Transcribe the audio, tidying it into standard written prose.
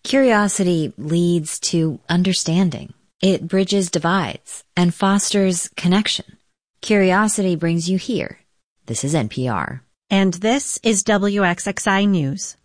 Curiosity leads to understanding. It bridges divides and fosters connection. Curiosity brings you here. This is NPR. And this is WXXI News.